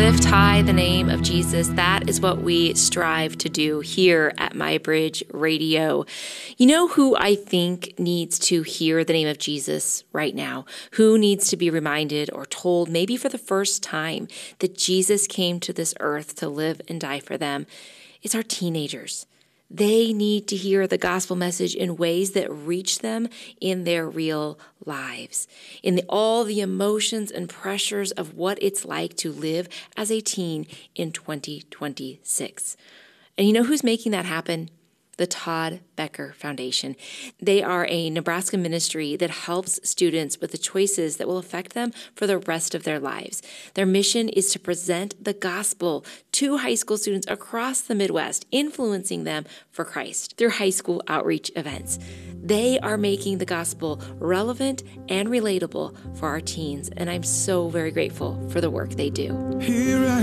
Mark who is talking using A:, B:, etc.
A: lift high the name of Jesus. That is what we strive to do here at MyBridge Radio. You know who I think needs to hear the name of Jesus right now? Who needs to be reminded or told, maybe for the first time, that Jesus came to this earth to live and die for them? It's our teenagers. They need to hear the gospel message in ways that reach them in their real lives, in all the emotions and pressures of what it's like to live as a teen in 2026. And you know who's making that happen? The Todd Becker Foundation. They are a Nebraska ministry that helps students with the choices that will affect them for the rest of their lives. Their mission is to present the gospel to high school students across the Midwest, influencing them for Christ through high school outreach events. They are making the gospel relevant and relatable for our teens, and I'm so very grateful for the work they do.